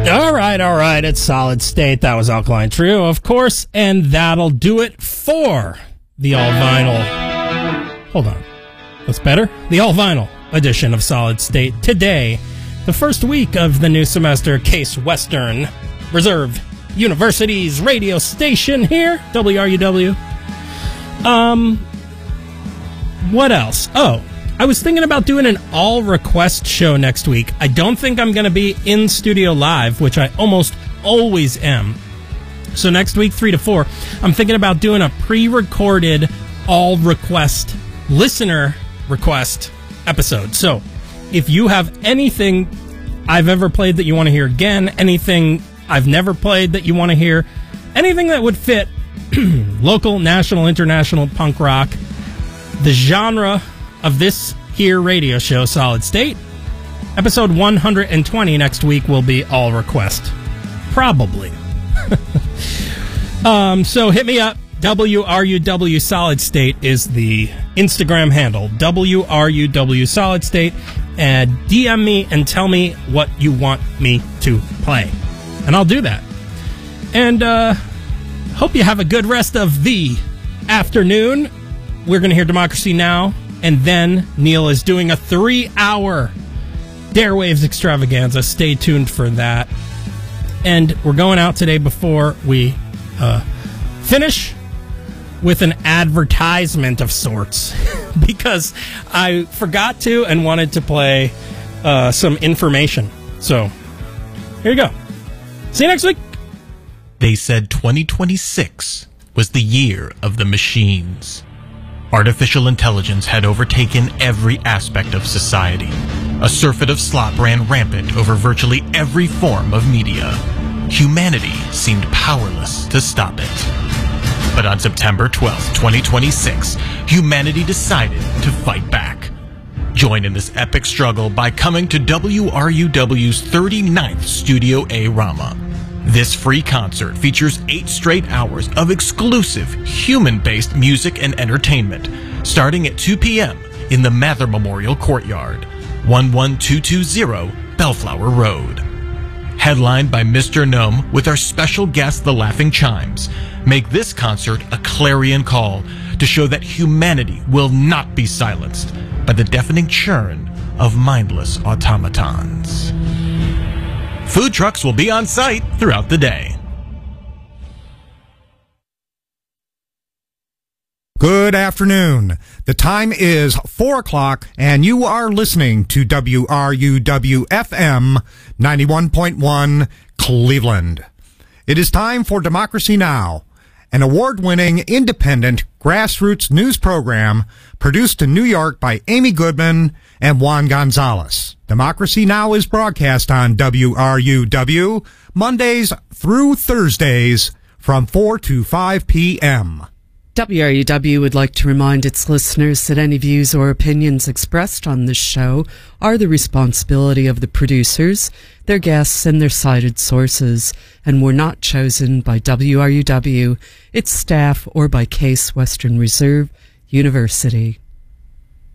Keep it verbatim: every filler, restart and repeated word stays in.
All right, all right. It's Solid State. That was Alkaline Trio, of course, and that'll do it for the all vinyl. Hold on. That's better? The all vinyl edition of Solid State today, the first week of the new semester. Case Western Reserve University's radio station here, W R U W. Um, what else? Oh, I was thinking about doing an all-request show next week. I don't think I'm going to be in studio live, which I almost always am. So next week, three to four, I'm thinking about doing a pre-recorded all-request, listener request episode. So if you have anything I've ever played that you want to hear again, anything I've never played that you want to hear, anything that would fit local, national, international punk rock, the genre of this here radio show, Solid State, episode one hundred twenty next week will be all request. Probably. um, so hit me up. W R U W Solid State is the Instagram handle. W R U W Solid State. And D M me and tell me what you want me to play. And I'll do that. And uh, hope you have a good rest of the afternoon. We're going to hear Democracy Now! And then Neil is doing a three-hour Darewaves extravaganza. Stay tuned for that. And we're going out today before we uh, finish with an advertisement of sorts. Because I forgot to and wanted to play uh, some information. So, here you go. See you next week. They said twenty twenty-six was the year of the machines. Artificial intelligence had overtaken every aspect of society. A surfeit of slop ran rampant over virtually every form of media. Humanity seemed powerless to stop it. But on September twelfth, twenty twenty-six, humanity decided to fight back. Join in this epic struggle by coming to W R U W's thirty-ninth Studio A Rama. This free concert features eight straight hours of exclusive, human-based music and entertainment, starting at two p.m. in the Mather Memorial Courtyard, one one two two zero Bellflower Road. Headlined by Mister Gnome with our special guest, The Laughing Chimes, make this concert a clarion call to show that humanity will not be silenced by the deafening churn of mindless automatons. Food trucks will be on site throughout the day. Good afternoon. The time is four o'clock, and you are listening to W R U W F M ninety-one point one Cleveland. It is time for Democracy Now!, an award-winning, independent, grassroots news program produced in New York by Amy Goodman and Juan Gonzalez. Democracy Now! Is broadcast on W R U W Mondays through Thursdays from four to five p.m. W R U W would like to remind its listeners that any views or opinions expressed on this show are the responsibility of the producers, their guests, and their cited sources, and were not chosen by W R U W, its staff, or by Case Western Reserve University.